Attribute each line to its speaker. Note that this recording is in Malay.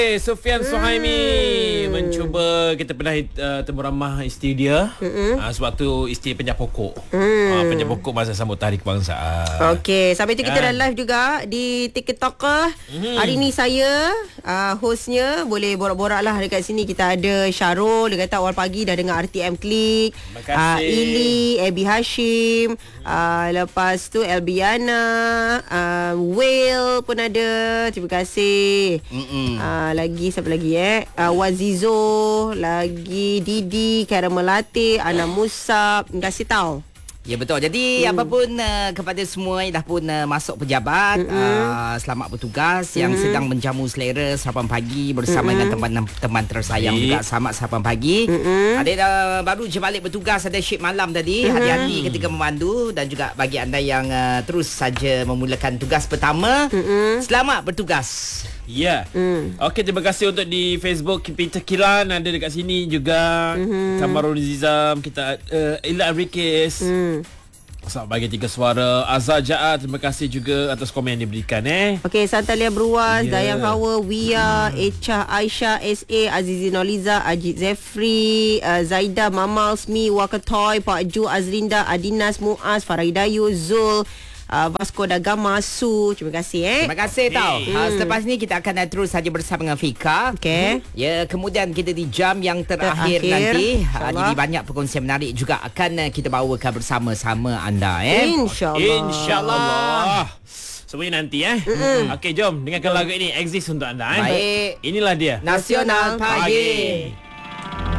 Speaker 1: Sufian Suhaimi mencuba, kita pernah temu ramah isteri dia. Sebab tu isteri penjah pokok. Penjah pokok masa sambut Hari Kebangsaan.
Speaker 2: Okey, sampai tu kita dah live juga di TikTok. Hari ni saya hostnya, boleh borak-borak lah dekat sini. Kita ada Syarul, dia kata awal pagi dah dengar RTM Klik.
Speaker 1: Terima kasih.
Speaker 2: Ili, Abby Hashim, lepas tu Elbiana, Whale pun ada. Terima kasih. Lagi siapa lagi Wazizo, lagi Didi, Caramel Latte, Ana Musab. Terima kasih tau.
Speaker 3: Ya, betul. Jadi apapun kepada semua yang dah pun masuk pejabat, selamat bertugas. Yang sedang menjamu selera sarapan pagi bersama dengan teman-teman tersayang juga, selamat sarapan pagi. Ada baru je balik bertugas, ada shift malam tadi. Hati-hati ketika memandu. Dan juga bagi anda yang terus saja memulakan tugas pertama, selamat bertugas.
Speaker 1: Ya. Okey, terima kasih untuk di Facebook. Peter Kilan ada dekat sini juga. Kamarul Zizam, kita Ila Rikis. Selamat pagi 3 Suara. Azhar Ja'ad, terima kasih juga atas komen yang diberikan.
Speaker 2: Okey, Santalia Bruas, Dayang Hawa, Wia, Echa, Aisyah, SA, Azizi Noliza, Ajit Zefri, Zaida, Mamal, Smi, Wakatoy, Pak Ju, Azrinda, Adinas, Muaz, Faraidayu, Zul, Vasco da Gama, Su. Terima kasih.
Speaker 3: Terima kasih tau. Selepas ni kita akan terus saja bersama dengan Fika.
Speaker 2: Okey.
Speaker 3: Ya, kemudian kita di jam yang terakhir nanti. Jadi banyak perkongsian menarik juga akan kita bawakan bersama-sama anda.
Speaker 1: InsyaAllah. Semuanya nanti. Okey, jom dengarkan lagu ini. Exist untuk anda.
Speaker 3: Baik.
Speaker 1: Inilah dia,
Speaker 3: Nasional Pagi.